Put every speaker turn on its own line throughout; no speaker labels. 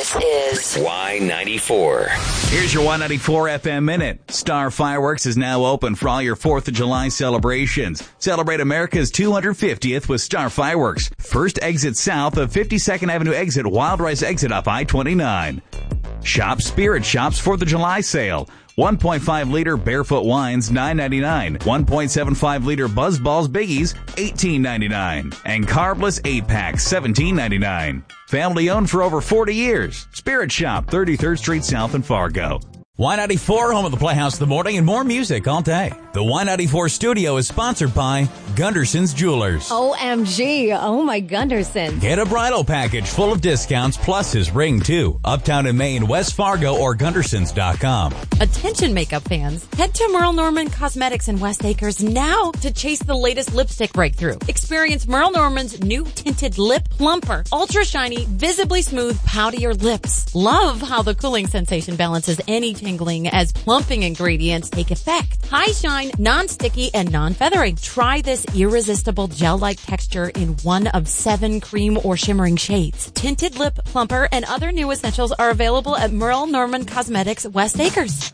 This is Y94.
Here's your Y94 FM Minute. Star Fireworks is now open for all your 4th of July celebrations. Celebrate America's 250th with Star Fireworks. First exit south of 52nd Avenue exit, Wild Rice exit up I-29. Shop Spirit Shop's 4th of July sale. 1.5 liter Barefoot Wines, $9.99. 1.75 liter Buzz Balls Biggies, $18.99. And Carbless 8-packs, $17.99. Family owned for over 40 years. Spirit Shop, 33rd Street South in Fargo. Y94, home of the Playhouse in the morning and more music all day. The Y94 studio is sponsored by Gunderson's Jewelers.
OMG. Oh, my Gunderson.
Get a bridal package full of discounts plus his ring, too. Uptown in Maine, West Fargo, or Gundersons.com.
Attention makeup fans. Head to Merle Norman Cosmetics in West Acres now to chase the latest lipstick breakthrough. Experience Merle Norman's new tinted lip plumper. Ultra shiny, visibly smooth, powder your lips. Love how the cooling sensation balances any tingling as plumping ingredients take effect. High shine, non-sticky, and non-feathery. Try this irresistible gel-like texture in one of 7 cream or shimmering shades. Tinted lip plumper and other new essentials are available at Merle Norman Cosmetics, West Acres.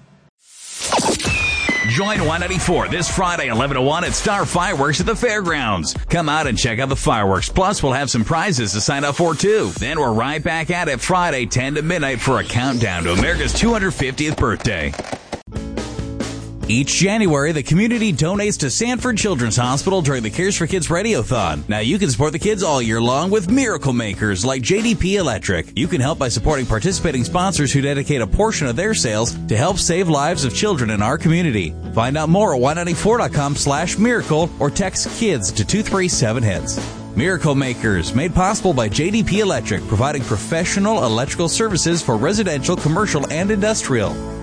Join Y94 this Friday, 11 to 1 at Star Fireworks at the Fairgrounds. Come out and check out the fireworks. Plus, we'll have some prizes to sign up for, too. Then we're right back at it Friday, 10 to midnight for a countdown to America's 250th birthday. Each January, the community donates to Sanford Children's Hospital during the Cares for Kids Radiothon. Now, you can support the kids all year long with miracle makers like JDP Electric. You can help by supporting participating sponsors who dedicate a portion of their sales to help save lives of children in our community. Find out more at y94.com/miracle or text KIDS to 237-HITS. Miracle Makers, made possible by JDP Electric, providing professional electrical services for residential, commercial, and industrial.